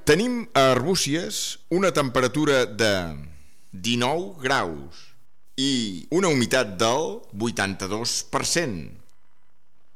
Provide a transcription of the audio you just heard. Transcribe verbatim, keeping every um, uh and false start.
Tenim a Arbúcies una temperatura de dinou graus i una humitat del vuitanta-dos per cent.